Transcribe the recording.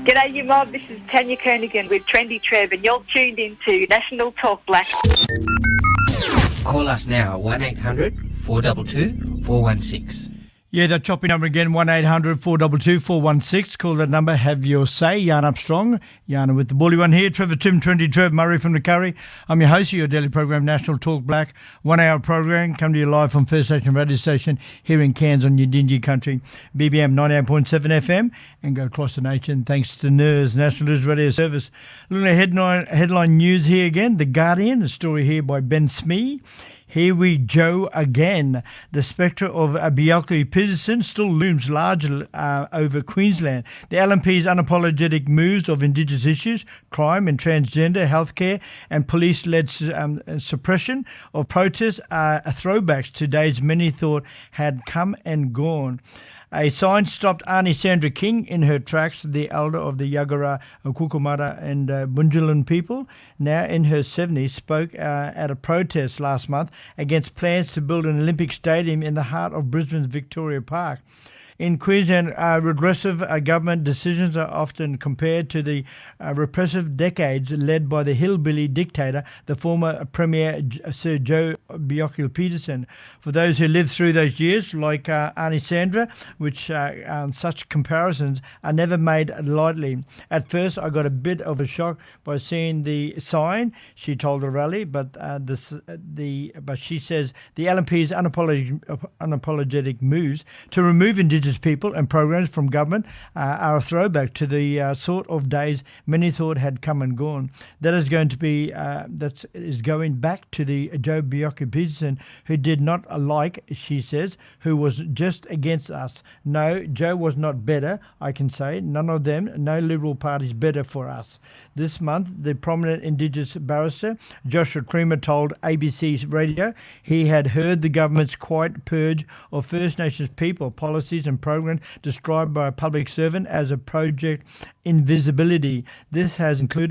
G'day, you mob. This is Tanya Kernigan with Trendy Trev, and you're tuned into National Talk Black. Call us now, 1-800-422-416. Yeah, that choppy number again, 1-800-422-416. Call that number, have your say. Yarn up strong. Yarn with the bully one here. Trevor Tim, Trendy Trev, Murray from the Curry. I'm your host of your daily program, National Talk Black. 1 hour program, come to you live from First Station Radio Station here in Cairns on your dingy country. BBM 98.7 FM and go across the nation thanks to NERS, National News Radio Service. Looking at headline news here again. The Guardian, the story here by Ben Smee. Here we go again. The spectre of Bjelke Petersen still looms large over Queensland. The LNP's unapologetic moves of Indigenous issues, crime and transgender, healthcare and police-led suppression of protests are throwbacks to days many thought had come and gone. A sign stopped Aunty Sandra King in her tracks, the elder of the Yagara, Kukumara and Bundjalung people, now in her 70s, spoke at a protest last month against plans to build an Olympic stadium in the heart of Brisbane's Victoria Park. In Queensland, regressive government decisions are often compared to the repressive decades led by the hillbilly dictator, the former Premier Sir Joe Bjelke Petersen. For those who lived through those years, like Aunty Sandra, which such comparisons are never made lightly. At first, I got a bit of a shock by seeing the sign, she told the rally, but she says the LNP's unapologetic moves to remove Indigenous people and programs from government are a throwback to the sort of days many thought had come and gone. That is going back to the Joe Bjelke Petersen, who did not like, she says, who was just against us. No, Joe was not better, I can say. None of them, no Liberal Party's better for us. This month, the prominent Indigenous barrister, Joshua Creamer, told ABC Radio he had heard the government's quiet purge of First Nations people, policies and programs described by a public servant as a Project Invisibility. This has included